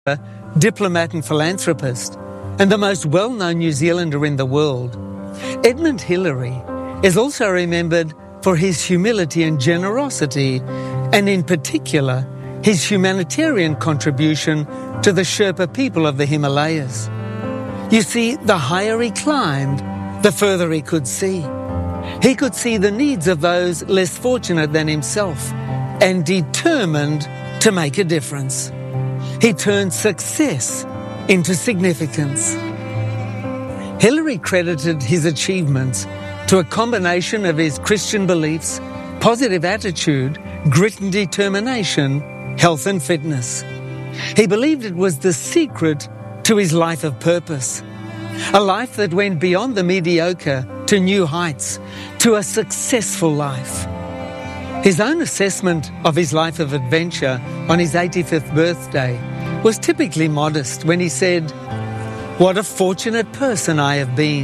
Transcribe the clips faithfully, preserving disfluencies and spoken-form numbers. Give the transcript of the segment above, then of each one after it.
diplomat and philanthropist, and the most well-known New Zealander in the world. Edmund Hillary is also remembered for his humility and generosity, and in particular, his humanitarian contribution to the Sherpa people of the Himalayas. You see, the higher he climbed, the further he could see. He could see the needs of those less fortunate than himself, and determined to make a difference. He turned success into significance. Hillary credited his achievements to a combination of his Christian beliefs, positive attitude, grit and determination, health and fitness. He believed it was the secret to his life of purpose, a life that went beyond the mediocre to new heights, to a successful life. His own assessment of his life of adventure on his eighty-fifth birthday was typically modest when he said, "What a fortunate person I have been."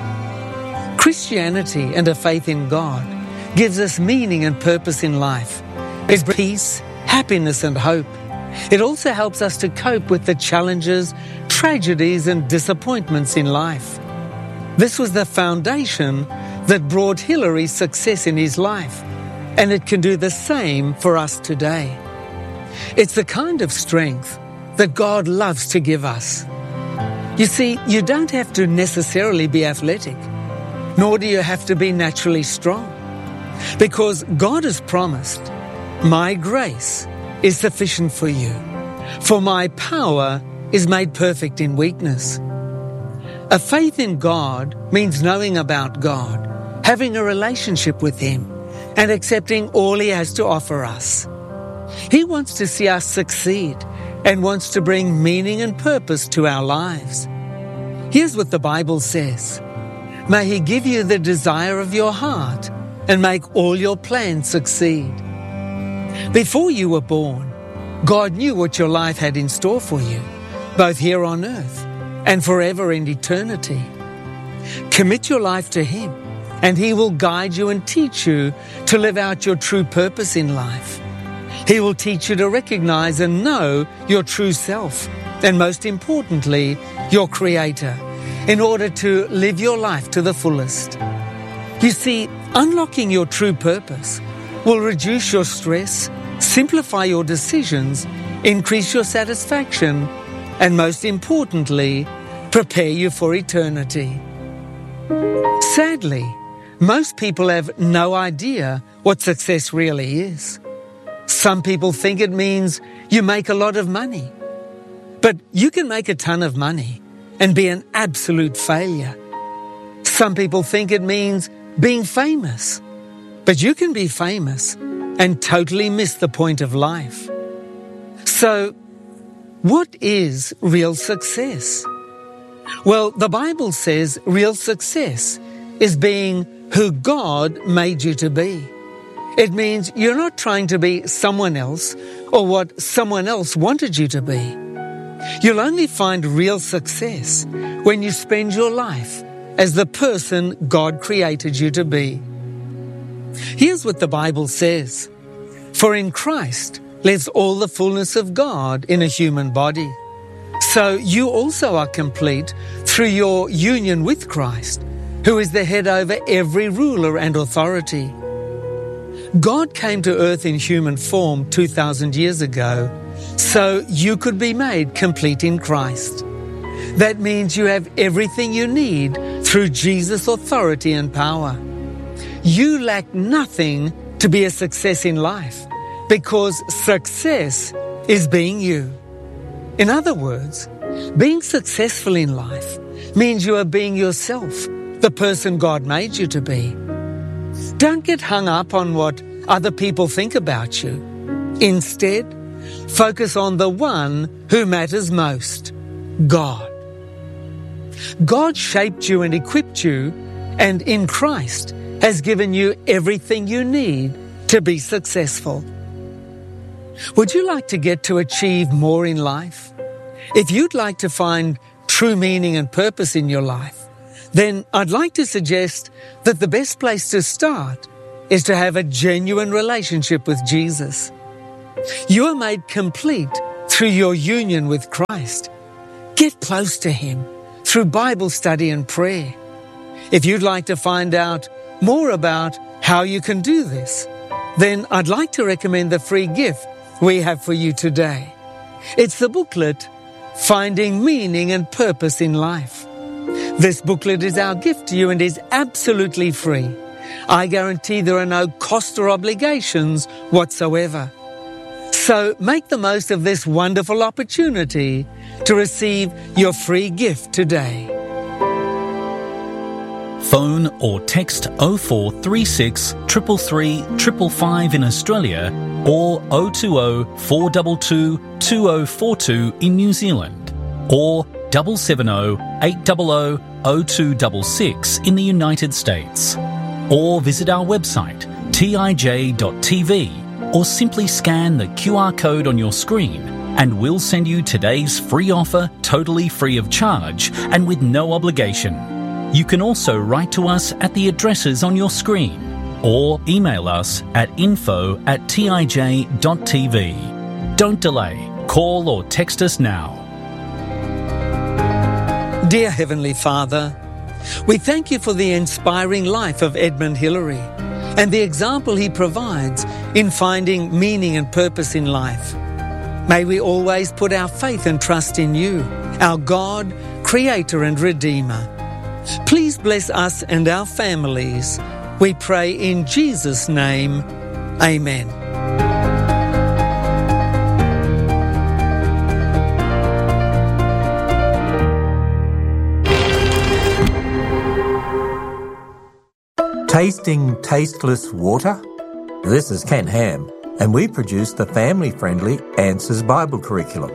Christianity and a faith in God gives us meaning and purpose in life. It brings peace, happiness and hope. It also helps us to cope with the challenges, tragedies and disappointments in life. This was the foundation that brought Hillary success in his life, and it can do the same for us today. It's the kind of strength that God loves to give us. You see, you don't have to necessarily be athletic, nor do you have to be naturally strong, because God has promised, "My grace is sufficient for you, for my power is made perfect in weakness." A faith in God means knowing about God, having a relationship with Him, and accepting all He has to offer us. He wants to see us succeed and wants to bring meaning and purpose to our lives. Here's what the Bible says: "May He give you the desire of your heart and make all your plans succeed." Before you were born, God knew what your life had in store for you, both here on earth and forever in eternity. Commit your life to Him, and He will guide you and teach you to live out your true purpose in life. He will teach you to recognize and know your true self, and most importantly, your Creator, in order to live your life to the fullest. You see, unlocking your true purpose will reduce your stress, simplify your decisions, increase your satisfaction, and most importantly, prepare you for eternity. Sadly, most people have no idea what success really is. Some people think it means you make a lot of money. But you can make a ton of money and be an absolute failure. Some people think it means being famous. But you can be famous and totally miss the point of life. So, what is real success? Well, the Bible says real success is being who God made you to be. It means you're not trying to be someone else or what someone else wanted you to be. You'll only find real success when you spend your life as the person God created you to be. Here's what the Bible says: "For in Christ lives all the fullness of God in a human body." So you also are complete through your union with Christ, who is the head over every ruler and authority. God came to earth in human form two thousand years ago, so you could be made complete in Christ. That means you have everything you need through Jesus' authority and power. You lack nothing to be a success in life, because success is being you. In other words, being successful in life means you are being yourself, the person God made you to be. Don't get hung up on what other people think about you. Instead, focus on the one who matters most, God. God shaped you and equipped you, and in Christ has given you everything you need to be successful. Would you like to get to achieve more in life? If you'd like to find true meaning and purpose in your life, then I'd like to suggest that the best place to start is to have a genuine relationship with Jesus. You are made complete through your union with Christ. Get close to Him through Bible study and prayer. If you'd like to find out more about how you can do this, then I'd like to recommend the free gift we have for you today. It's the booklet, Finding Meaning and Purpose in Life. This booklet is our gift to you and is absolutely free. I guarantee there are no cost or obligations whatsoever. So make the most of this wonderful opportunity to receive your free gift today. Phone or text oh four three six, three three three, five five in Australia or oh two oh, four two two, two oh four two in New Zealand or seven seven oh, eight hundred, oh two six six in the United States. Or visit our website t i j dot t v or simply scan the Q R code on your screen and we'll send you today's free offer totally free of charge and with no obligation. You can also write to us at the addresses on your screen or email us at info at t i j dot t v. Don't delay. Call or text us now. Dear Heavenly Father, we thank you for the inspiring life of Edmund Hillary and the example he provides in finding meaning and purpose in life. May we always put our faith and trust in you, our God, Creator and Redeemer. Please bless us and our families. We pray in Jesus' name. Amen. Tasting tasteless water? This is Ken Ham, and we produce the family-friendly Answers Bible curriculum.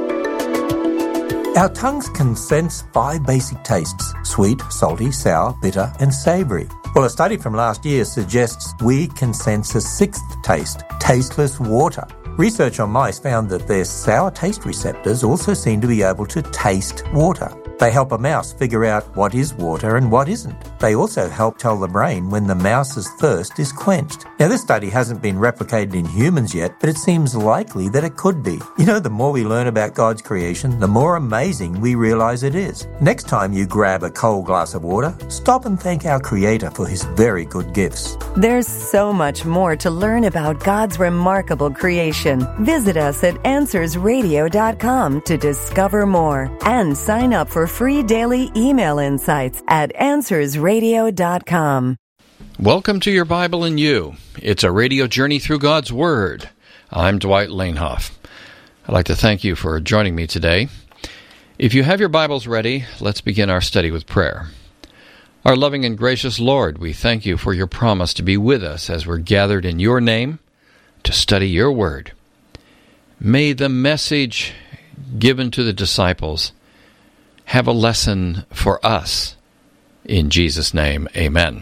Our tongues can sense five basic tastes: sweet, salty, sour, bitter, and savoury. Well, a study from last year suggests we can sense a sixth taste, tasteless water. Research on mice found that their sour taste receptors also seem to be able to taste water. They help a mouse figure out what is water and what isn't. They also help tell the brain when the mouse's thirst is quenched. Now, this study hasn't been replicated in humans yet, but it seems likely that it could be. You know, the more we learn about God's creation, the more amazing we realise it is. Next time you grab a cold glass of water, stop and thank our Creator for His very good gifts. There's so much more to learn about God's remarkable creation. Visit us at answers radio dot com to discover more and sign up for free daily email insights at answers radio dot com. Welcome to Your Bible and You. It's a radio journey through God's Word. I'm Dwight Lanehoff. I'd like to thank you for joining me today. If you have your Bibles ready, let's begin our study with prayer. Our loving and gracious Lord, we thank you for your promise to be with us as we're gathered in your name to study your Word. May the message given to the disciples have a lesson for us. In Jesus' name, amen.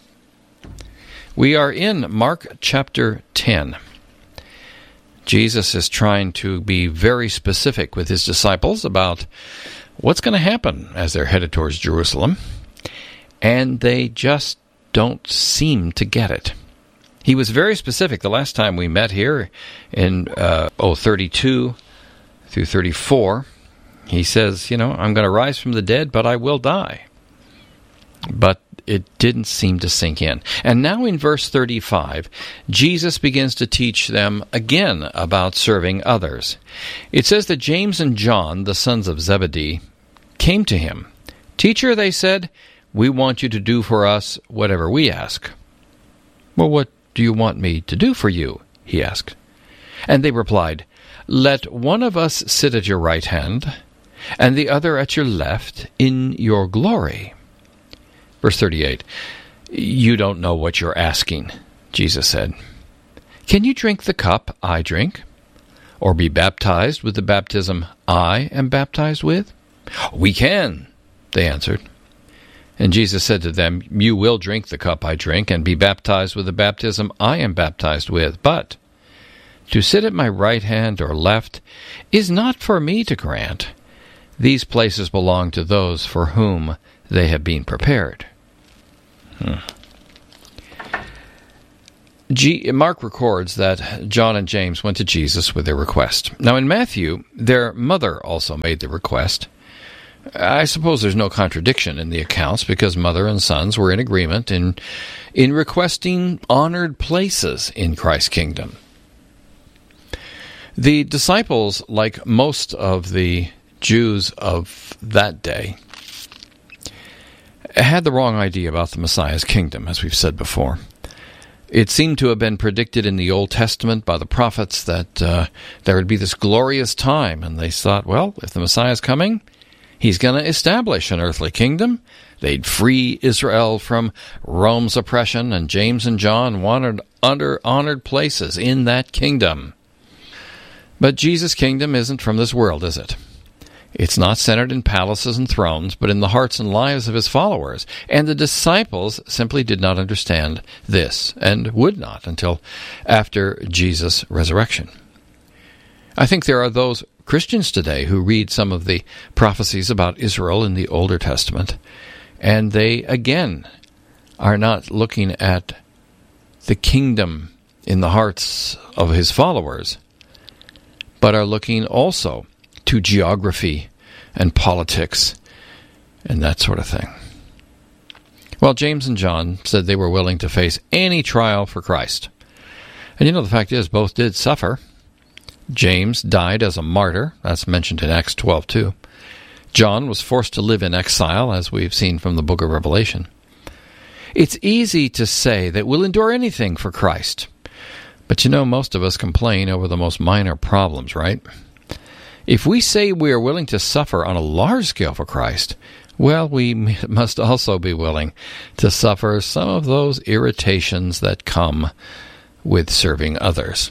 We are in Mark chapter ten. Jesus is trying to be very specific with his disciples about what's going to happen as they're headed towards Jerusalem, and they just don't seem to get it. He was very specific the last time we met here in uh, oh, thirty-two through thirty-four. He says, you know, I'm going to rise from the dead, but I will die. But it didn't seem to sink in. And now in verse thirty-five, Jesus begins to teach them again about serving others. It says that James and John, the sons of Zebedee, came to him. Teacher, they said, we want you to do for us whatever we ask. Well, what do you want me to do for you? He asked. And they replied, let one of us sit at your right hand, and the other at your left, in your glory. Verse thirty-eight, you don't know what you're asking, Jesus said. Can you drink the cup I drink, or be baptized with the baptism I am baptized with? We can, they answered. And Jesus said to them, you will drink the cup I drink, and be baptized with the baptism I am baptized with. But to sit at my right hand or left is not for me to grant. These places belong to those for whom they have been prepared. Hmm. G- Mark records that John and James went to Jesus with their request. Now in Matthew, their mother also made the request. I suppose there's no contradiction in the accounts because mother and sons were in agreement in, in requesting honored places in Christ's kingdom. The disciples, like most of the Jews of that day, had the wrong idea about the Messiah's kingdom, as we've said before. It seemed to have been predicted in the Old Testament by the prophets that uh, there would be this glorious time, and they thought, well, if the Messiah is coming, he's going to establish an earthly kingdom. They'd free Israel from Rome's oppression, and James and John wanted under honored places in that kingdom. But Jesus' kingdom isn't from this world, is it? It's not centered in palaces and thrones, but in the hearts and lives of his followers. And the disciples simply did not understand this, and would not until after Jesus' resurrection. I think there are those Christians today who read some of the prophecies about Israel in the Older Testament, and they, again, are not looking at the kingdom in the hearts of his followers, but are looking also to geography and politics and that sort of thing. Well, James and John said they were willing to face any trial for Christ. And you know, the fact is, both did suffer. James died as a martyr, that's mentioned in Acts twelve two. John was forced to live in exile, as we've seen from the book of Revelation. It's easy to say that we'll endure anything for Christ. But you know, most of us complain over the most minor problems, right? If we say we are willing to suffer on a large scale for Christ, well, we must also be willing to suffer some of those irritations that come with serving others.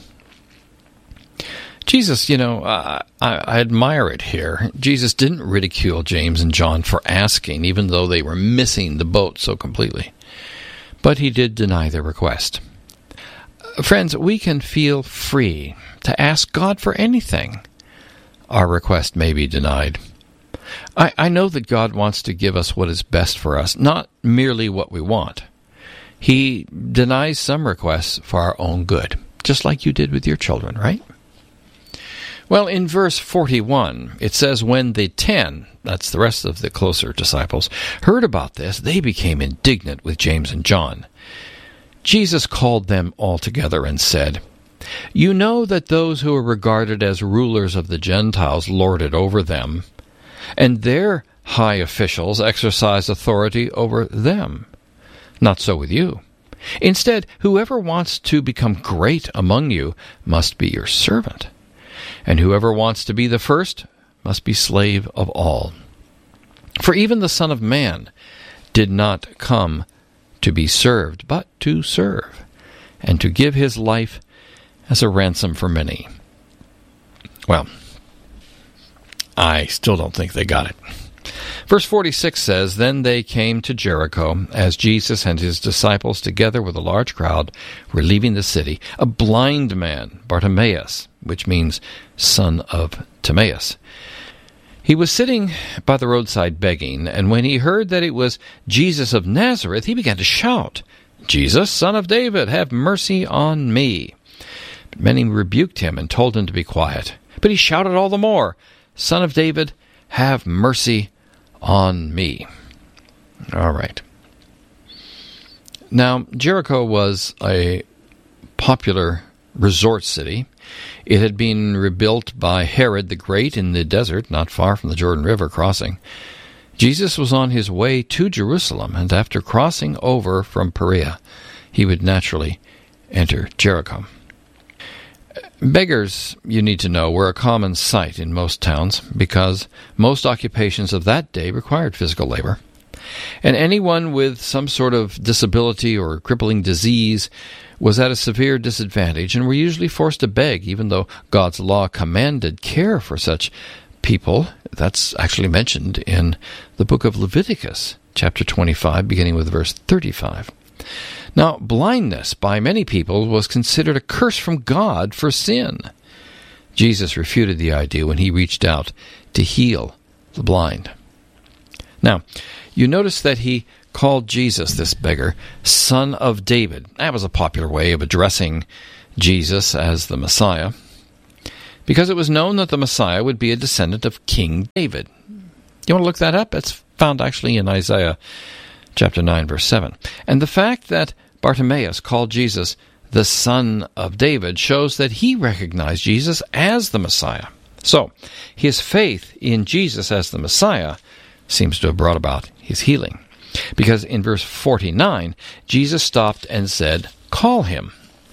Jesus, you know, I, I admire it here. Jesus didn't ridicule James and John for asking, even though they were missing the boat so completely. But he did deny their request. Friends, we can feel free to ask God for anything. Our request may be denied. I, I know that God wants to give us what is best for us, not merely what we want. He denies some requests for our own good, just like you did with your children, right? Well, in verse forty-one, it says, when the ten, that's the rest of the closer disciples, heard about this, they became indignant with James and John. Jesus called them all together and said, you know that those who are regarded as rulers of the Gentiles lord it over them, and their high officials exercise authority over them. Not so with you. Instead, whoever wants to become great among you must be your servant, and whoever wants to be the first must be slave of all. For even the Son of Man did not come to be served, but to serve, and to give his life as a ransom for many. Well, I still don't think they got it. Verse forty-six says, then they came to Jericho, as Jesus and his disciples, together with a large crowd, were leaving the city. A blind man, Bartimaeus, which means son of Timaeus. He was sitting by the roadside begging, and when he heard that it was Jesus of Nazareth, he began to shout, Jesus, son of David, have mercy on me. But many rebuked him and told him to be quiet. But he shouted all the more, Son of David, have mercy on me. All right. Now, Jericho was a popular resort city. It had been rebuilt by Herod the Great in the desert, not far from the Jordan River crossing. Jesus was on his way to Jerusalem, and after crossing over from Perea, he would naturally enter Jericho. Beggars, you need to know, were a common sight in most towns because most occupations of that day required physical labor. And anyone with some sort of disability or crippling disease was at a severe disadvantage and were usually forced to beg, even though God's law commanded care for such people. That's actually mentioned in the book of Leviticus, chapter twenty-five, beginning with verse thirty-five. Now, blindness by many people was considered a curse from God for sin. Jesus refuted the idea when he reached out to heal the blind. Now, you notice that he called Jesus, this beggar, Son of David. That was a popular way of addressing Jesus as the Messiah, because it was known that the Messiah would be a descendant of King David. You want to look that up? It's found actually in Isaiah chapter nine, verse seven. And the fact that Bartimaeus called Jesus the Son of David shows that he recognized Jesus as the Messiah. So, his faith in Jesus as the Messiah seems to have brought about his healing. Because in verse forty-nine, Jesus stopped and said, "Call him."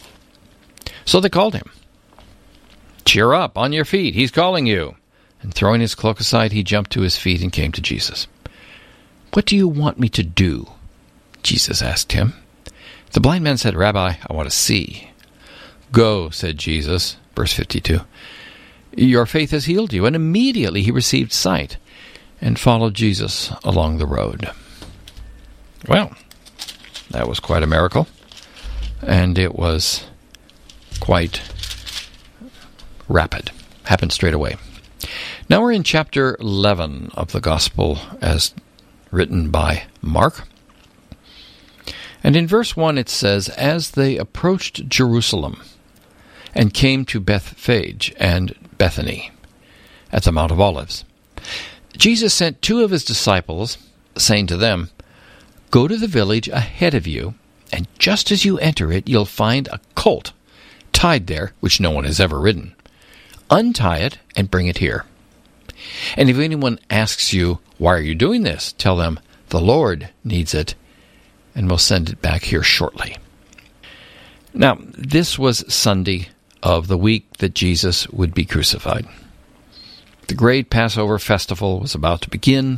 So they called him. "Cheer up, on your feet, he's calling you." And throwing his cloak aside, he jumped to his feet and came to Jesus. "What do you want me to do?" Jesus asked him. The blind man said, "Rabbi, I want to see." "Go," said Jesus, verse fifty-two. "Your faith has healed you." And immediately he received sight and followed Jesus along the road. Well, that was quite a miracle. And it was quite rapid. Happened straight away. Now we're in chapter eleven of the Gospel as written by Mark. And in verse one it says, "As they approached Jerusalem and came to Bethphage and Bethany at the Mount of Olives, Jesus sent two of his disciples, saying to them, 'Go to the village ahead of you, and just as you enter it, you'll find a colt tied there, which no one has ever ridden. Untie it and bring it here. And if anyone asks you, why are you doing this? Tell them, the Lord needs it, and will send it back here shortly.'" Now, this was Sunday of the week that Jesus would be crucified. The great Passover festival was about to begin.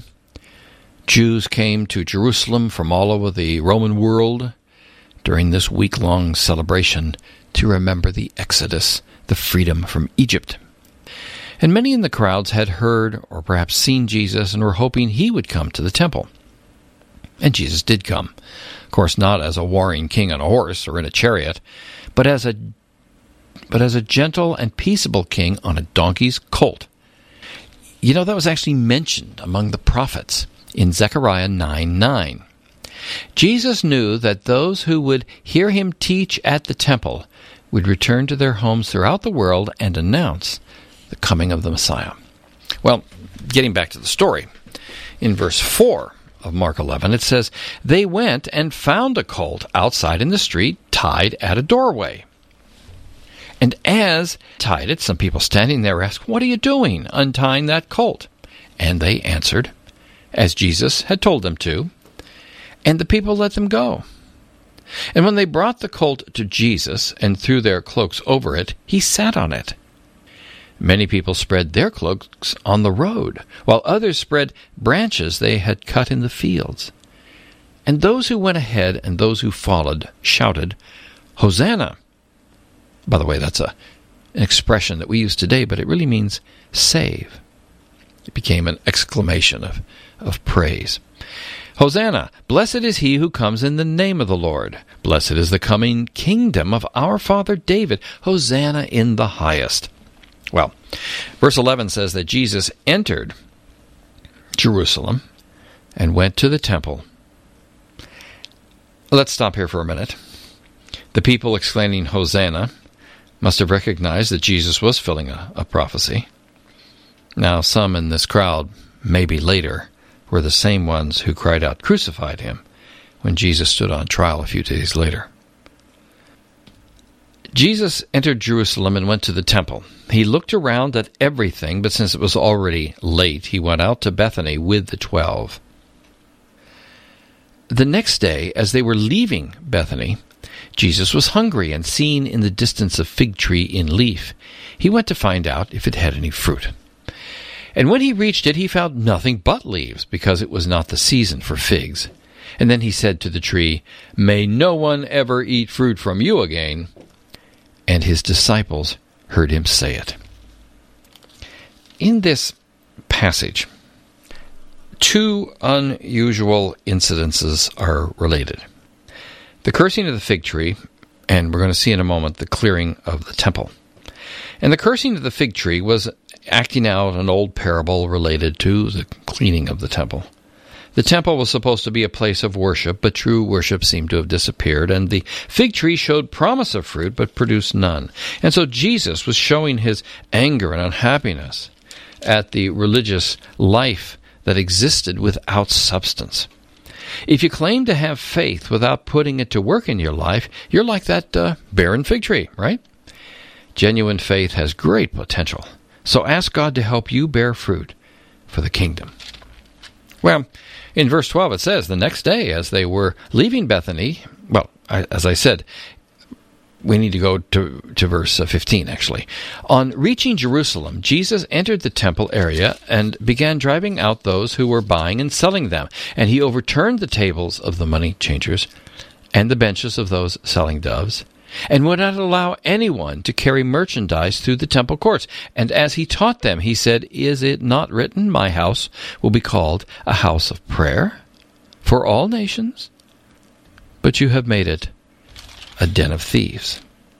Jews came to Jerusalem from all over the Roman world during this week-long celebration to remember the Exodus, the freedom from Egypt. And many in the crowds had heard or perhaps seen Jesus and were hoping he would come to the temple. And Jesus did come. Of course, not as a warring king on a horse or in a chariot, but as a but as a gentle and peaceable king on a donkey's colt. You know, that was actually mentioned among the prophets in Zechariah nine nine. Jesus knew that those who would hear him teach at the temple would return to their homes throughout the world and announce the coming of the Messiah. Well, getting back to the story, in verse four of Mark eleven, it says, "They went and found a colt outside in the street, tied at a doorway. And as tied it, some people standing there asked, 'What are you doing, untying that colt?' And they answered, as Jesus had told them to, and the people let them go. And when they brought the colt to Jesus and threw their cloaks over it, he sat on it. Many people spread their cloaks on the road, while others spread branches they had cut in the fields. And those who went ahead and those who followed shouted, 'Hosanna!'" By the way, that's a, an expression that we use today, but it really means save. It became an exclamation of, of praise. "Hosanna! Blessed is he who comes in the name of the Lord. Blessed is the coming kingdom of our father David. Hosanna in the highest." Well, verse eleven says that Jesus entered Jerusalem and went to the temple. Let's stop here for a minute. The people exclaiming Hosanna must have recognized that Jesus was fulfilling a, a prophecy. Now, some in this crowd, maybe later, were the same ones who cried out, "Crucified him," when Jesus stood on trial a few days later. Jesus entered Jerusalem and went to the temple. He looked around at everything, but since it was already late, he went out to Bethany with the twelve. The next day, as they were leaving Bethany, Jesus was hungry, and seeing in the distance a fig tree in leaf, he went to find out if it had any fruit. And when he reached it, he found nothing but leaves, because it was not the season for figs. And then he said to the tree, "May no one ever eat fruit from you again." And his disciples heard him say it. In this passage, two unusual incidences are related. The cursing of the fig tree, and we're going to see in a moment the clearing of the temple. And the cursing of the fig tree was acting out an old parable related to the cleaning of the temple. The temple was supposed to be a place of worship, but true worship seemed to have disappeared, and the fig tree showed promise of fruit, but produced none. And so Jesus was showing his anger and unhappiness at the religious life that existed without substance. If you claim to have faith without putting it to work in your life, you're like that uh, barren fig tree, right? Genuine faith has great potential, so ask God to help you bear fruit for the kingdom. Well, in verse twelve it says, the next day as they were leaving Bethany, well, I, as I said, we need to go to, to verse fifteen, actually. On reaching Jerusalem, Jesus entered the temple area and began driving out those who were buying and selling them. And he overturned the tables of the money changers and the benches of those selling doves, and would not allow anyone to carry merchandise through the temple courts. And as he taught them, he said, Is it not written, my house will be called a house of prayer for all nations? But you have made it a den of thieves.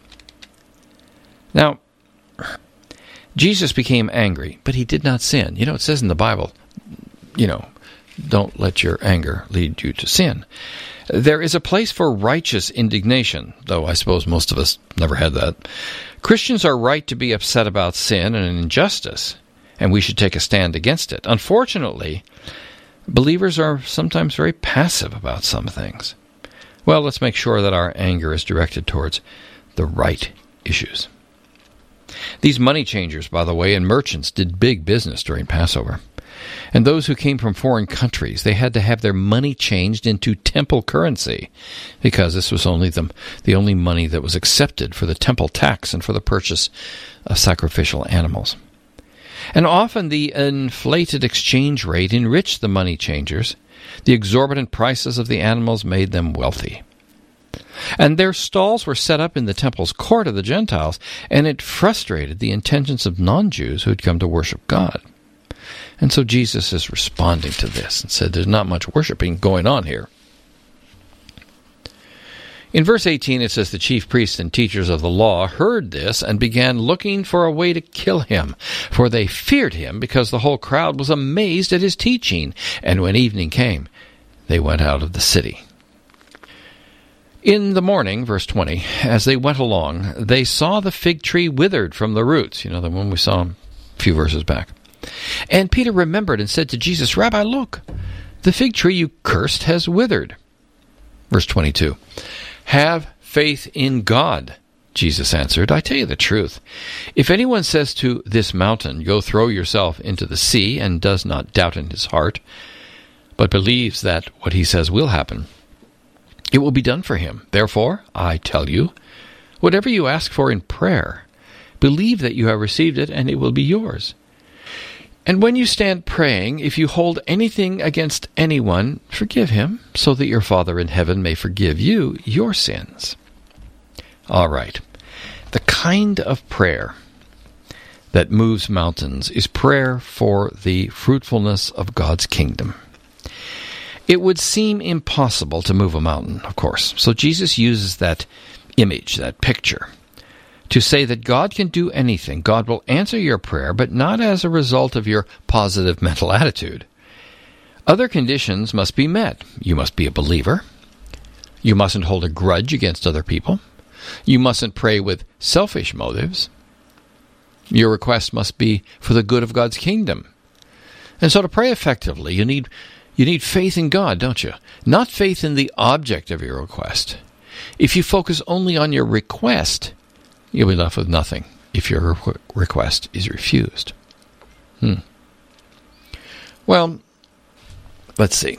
Now, Jesus became angry, but he did not sin. You know, it says in the Bible, you know, don't let your anger lead you to sin. There is a place for righteous indignation, though I suppose most of us never had that. Christians are right to be upset about sin and injustice, and we should take a stand against it. Unfortunately, believers are sometimes very passive about some things. Well, let's make sure that our anger is directed towards the right issues. These money changers, by the way, and merchants did big business during Passover. And those who came from foreign countries, they had to have their money changed into temple currency, because this was only the, the only money that was accepted for the temple tax and for the purchase of sacrificial animals. And often the inflated exchange rate enriched the money changers. The exorbitant prices of the animals made them wealthy. And their stalls were set up in the temple's court of the Gentiles, and it frustrated the intentions of non-Jews who had come to worship God. And so Jesus is responding to this and said there's not much worshiping going on here. In verse eighteen it says, the chief priests and teachers of the law heard this and began looking for a way to kill him, for they feared him because the whole crowd was amazed at his teaching. And when evening came, they went out of the city. In the morning, verse twenty, as they went along, they saw the fig tree withered from the roots. You know, the one we saw a few verses back. And Peter remembered and said to Jesus, Rabbi, look, the fig tree you cursed has withered. Verse twenty-two, have faith in God, Jesus answered. I tell you the truth. If anyone says to this mountain, go throw yourself into the sea, and does not doubt in his heart, but believes that what he says will happen, it will be done for him. Therefore, I tell you, whatever you ask for in prayer, believe that you have received it, and it will be yours. And when you stand praying, if you hold anything against anyone, forgive him, so that your Father in heaven may forgive you your sins. All right. The kind of prayer that moves mountains is prayer for the fruitfulness of God's kingdom. It would seem impossible to move a mountain, of course. So Jesus uses that image, that picture, to say that God can do anything. God will answer your prayer, but not as a result of your positive mental attitude. Other conditions must be met. You must be a believer. You mustn't hold a grudge against other people. You mustn't pray with selfish motives. Your request must be for the good of God's kingdom. And so to pray effectively, you need you need faith in God, don't you? Not faith in the object of your request. If you focus only on your request, you'll be left with nothing if your request is refused. Hmm. Well, let's see.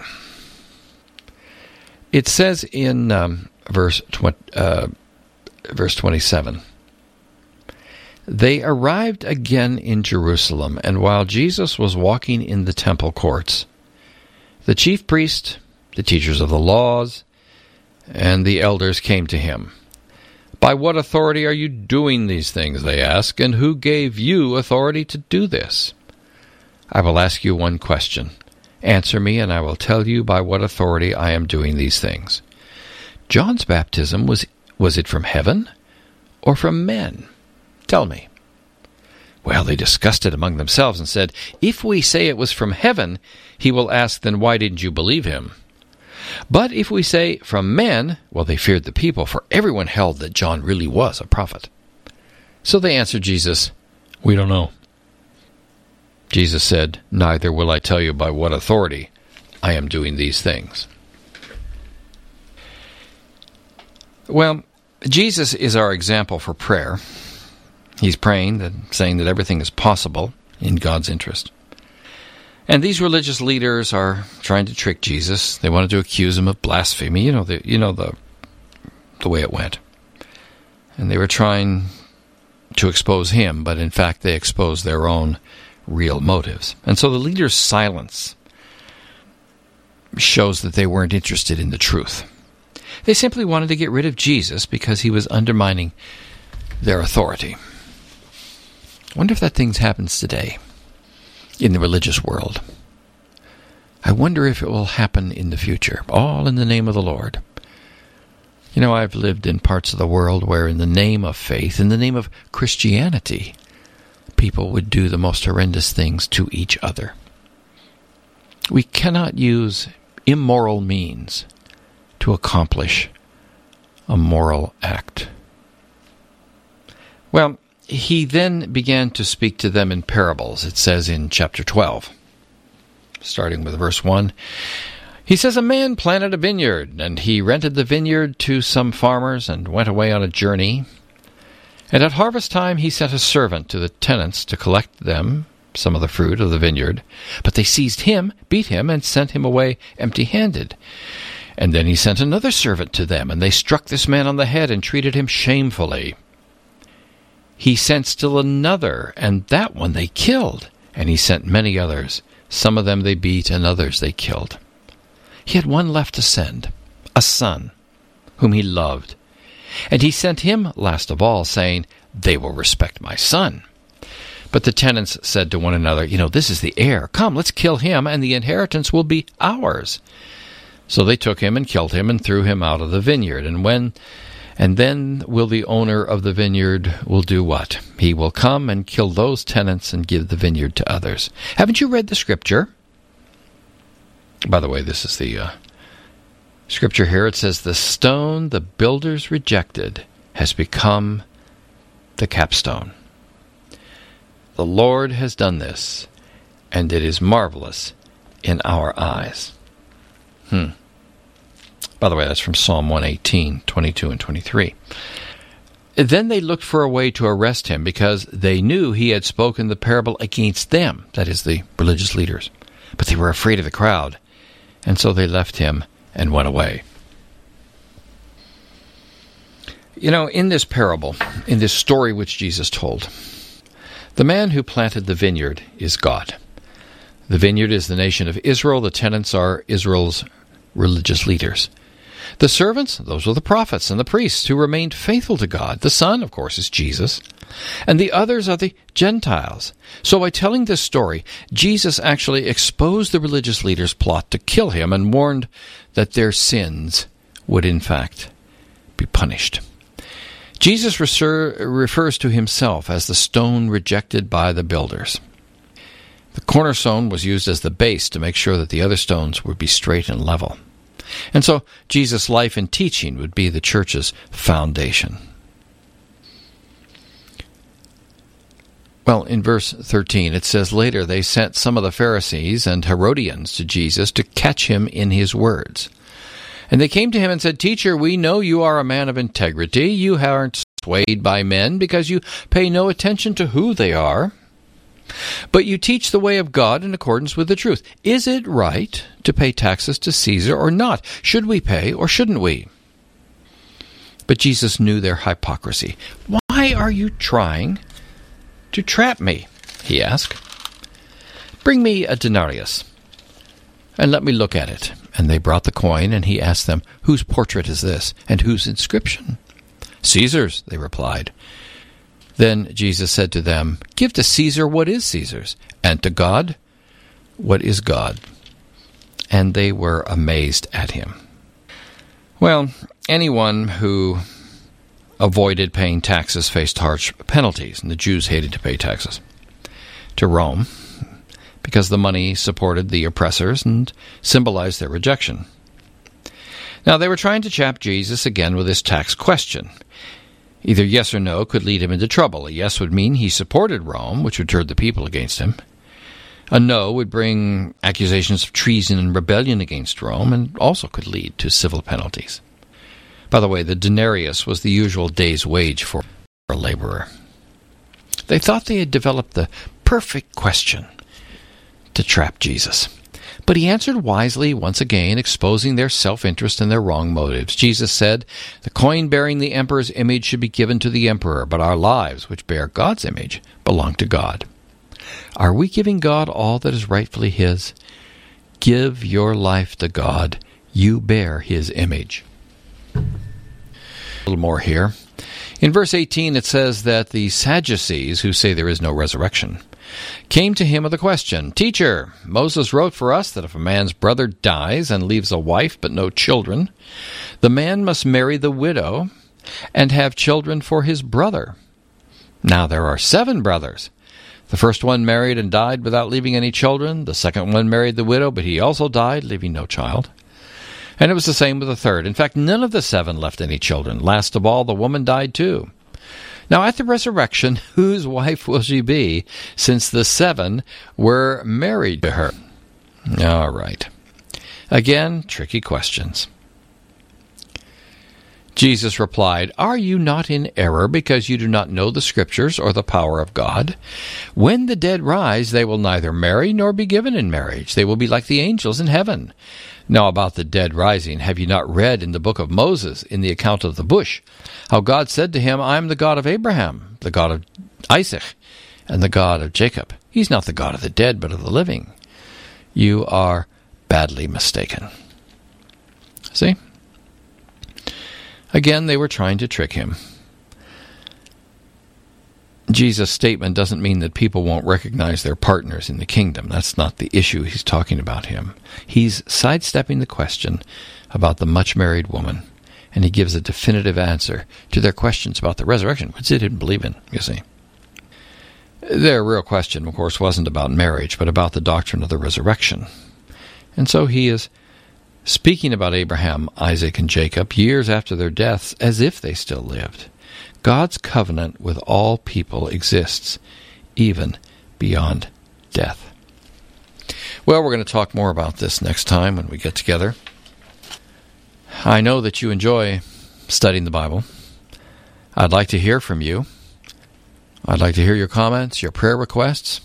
It says in um, verse twenty, uh, verse twenty-seven, they arrived again in Jerusalem, and while Jesus was walking in the temple courts, the chief priests, the teachers of the laws, and the elders came to him. By what authority are you doing these things, they ask, and who gave you authority to do this? I will ask you one question. Answer me, and I will tell you by what authority I am doing these things. John's baptism, was was it from heaven or from men? Tell me. Well, they discussed it among themselves and said, "If we say it was from heaven, he will ask, then why didn't you believe him? But if we say from men," well, they feared the people, for everyone held that John really was a prophet. So they answered Jesus, "We don't know." Jesus said, "Neither will I tell you by what authority I am doing these things." Well, Jesus is our example for prayer. He's praying, and saying that everything is possible in God's interest. And these religious leaders are trying to trick Jesus. They wanted to accuse him of blasphemy. You know the you know the the way it went. And they were trying to expose him, but in fact they exposed their own real motives. And so the leaders' silence shows that they weren't interested in the truth. They simply wanted to get rid of Jesus because he was undermining their authority. I wonder if that thing happens today in the religious world. I wonder if it will happen in the future, all in the name of the Lord. You know, I've lived in parts of the world where in the name of faith, in the name of Christianity, people would do the most horrendous things to each other. We cannot use immoral means to accomplish a moral act. Well, he then began to speak to them in parables, it says in chapter twelve, starting with verse one. He says, "A man planted a vineyard, and he rented the vineyard to some farmers and went away on a journey. And at harvest time he sent a servant to the tenants to collect them some of the fruit of the vineyard. But they seized him, beat him, and sent him away empty-handed. And then he sent another servant to them, and they struck this man on the head and treated him shamefully. He sent still another, and that one they killed. And he sent many others. Some of them they beat, and others they killed. He had one left to send, a son, whom he loved. And he sent him last of all, saying, 'They will respect my son.' But the tenants said to one another, 'You know, this is the heir. Come, let's kill him, and the inheritance will be ours.' So they took him and killed him and threw him out of the vineyard. And when and then will the owner of the vineyard will do what? He will come and kill those tenants and give the vineyard to others." Haven't you read the scripture? By the way, this is the uh, scripture here. It says, "The stone the builders rejected has become the capstone. The Lord has done this, and it is marvelous in our eyes." Hmm. By the way, that's from Psalm one eighteen, twenty-two and twenty-three. Then they looked for a way to arrest him because they knew he had spoken the parable against them, that is, the religious leaders. But they were afraid of the crowd, and so they left him and went away. You know, in this parable, in this story which Jesus told, the man who planted the vineyard is God. The vineyard is the nation of Israel. The tenants are Israel's religious leaders. The servants, those are the prophets and the priests who remained faithful to God. The Son, of course, is Jesus. And the others are the Gentiles. So by telling this story, Jesus actually exposed the religious leaders' plot to kill him and warned that their sins would in fact be punished. Jesus refers to himself as the stone rejected by the builders. The cornerstone was used as the base to make sure that the other stones would be straight and level. And so Jesus' life and teaching would be the church's foundation. Well, in verse thirteen, it says, "Later they sent some of the Pharisees and Herodians to Jesus to catch him in his words. And they came to him and said, 'Teacher, we know you are a man of integrity. You aren't swayed by men because you pay no attention to who they are. But you teach the way of God in accordance with the truth. Is it right to pay taxes to Caesar or not? Should we pay or shouldn't we?' But Jesus knew their hypocrisy. 'Why are you trying to trap me?' he asked. 'Bring me a denarius, and let me look at it.' And they brought the coin, and he asked them, 'Whose portrait is this, and whose inscription?' 'Caesar's,' they replied. Then Jesus said to them, 'Give to Caesar what is Caesar's, and to God what is God.' And they were amazed at him." Well, anyone who avoided paying taxes faced harsh penalties, and the Jews hated to pay taxes. to Rome because the money supported the oppressors and symbolized their rejection. Now, they were trying to trap Jesus again with this tax question. Either yes or no could lead him into trouble. A yes would mean he supported Rome, which would turn the people against him. A no would bring accusations of treason and rebellion against Rome and also could lead to civil penalties. By the way, the denarius was the usual day's wage for a laborer. They thought they had developed the perfect question to trap Jesus. But he answered wisely, once again, exposing their self-interest and their wrong motives. Jesus said, "The coin bearing the emperor's image should be given to the emperor, but our lives, which bear God's image, belong to God." Are we giving God all that is rightfully his? Give your life to God. You bear his image. A little more here. In verse eighteen, it says that the Sadducees, who say there is no resurrection, came to him with a question. "Teacher, Moses wrote for us that if a man's brother dies and leaves a wife but no children, the man must marry the widow and have children for his brother. Now there are seven brothers. The first one married and died without leaving any children. The second one married the widow, but he also died, leaving no child. And it was the same with the third. In fact, none of the seven left any children. Last of all, the woman died too. Now, at the resurrection, whose wife will she be, since the seven were married to her?" All right. Again, tricky questions. Jesus replied, "Are you not in error because you do not know the Scriptures or the power of God? When the dead rise, they will neither marry nor be given in marriage. They will be like the angels in heaven. Now about the dead rising, have you not read in the book of Moses, in the account of the bush, how God said to him, 'I am the God of Abraham, the God of Isaac, and the God of Jacob'? He's not the God of the dead, but of the living. You are badly mistaken." See? Again, they were trying to trick him. Jesus' statement doesn't mean that people won't recognize their partners in the kingdom. That's not the issue he's talking about him. He's sidestepping the question about the much-married woman, and he gives a definitive answer to their questions about the resurrection, which they didn't believe in, you see. Their real question, of course, wasn't about marriage, but about the doctrine of the resurrection. And so he is speaking about Abraham, Isaac, and Jacob years after their deaths as if they still lived. God's covenant with all people exists, even beyond death. Well, we're going to talk more about this next time when we get together. I know that you enjoy studying the Bible. I'd like to hear from you. I'd like to hear your comments, your prayer requests,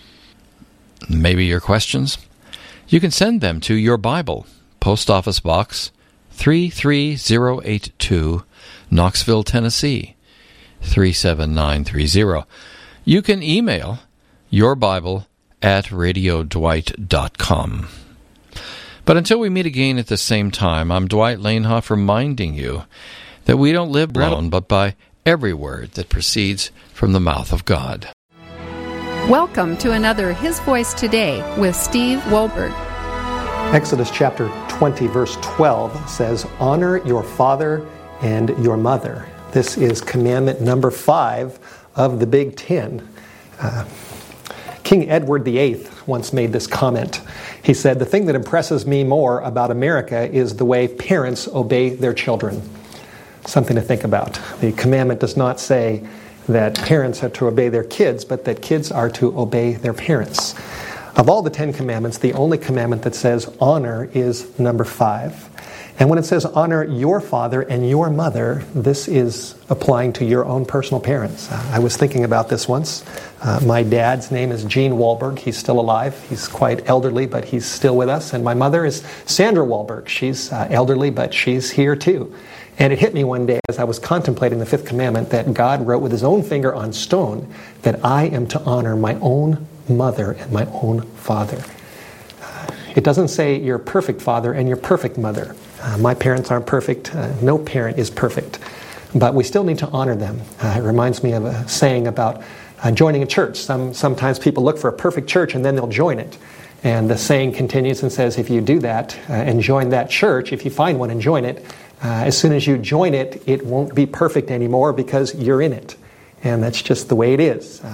maybe your questions. You can send them to Your Bible, Post Office Box three three zero eight two, Knoxville, Tennessee, three seven nine three zero. You can email Your Bible at radio dwight dot com. But until we meet again at the same time, I'm Dwight Lainhoff reminding you that we don't live alone, but by every word that proceeds from the mouth of God. Welcome to another His Voice Today with Steve Wohlberg. Exodus chapter twenty, verse twelve says, "Honor your father and your mother." This is commandment number five of the Big Ten. Uh, King Edward the Eighth once made this comment. He said, "The thing that impresses me more about America is the way parents obey their children." Something to think about. The commandment does not say that parents are to obey their kids, but that kids are to obey their parents. Of all the Ten Commandments, the only commandment that says honor is number five. And when it says honor your father and your mother, this is applying to your own personal parents. Uh, I was thinking about this once. Uh, my dad's name is Gene Wahlberg. He's still alive. He's quite elderly, but he's still with us. And my mother is Sandra Wahlberg. She's uh, elderly, but she's here too. And it hit me one day as I was contemplating the fifth commandment that God wrote with his own finger on stone that I am to honor my own mother and my own father. Uh, it doesn't say your perfect father and your perfect mother. Uh, my parents aren't perfect. Uh, no parent is perfect. But we still need to honor them. Uh, it reminds me of a saying about uh, joining a church. Some, sometimes people look for a perfect church and then they'll join it. And the saying continues and says, if you do that uh, and join that church, if you find one and join it, uh, as soon as you join it, it won't be perfect anymore because you're in it. And that's just the way it is. Uh,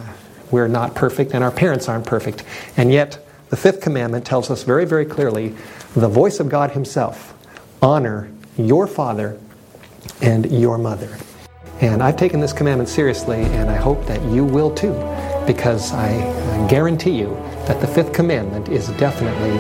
we're not perfect and our parents aren't perfect. And yet, the fifth commandment tells us very, very clearly, the voice of God himself, honor your father and your mother. And I've taken this commandment seriously, and I hope that you will too, because I guarantee you that the fifth commandment is definitely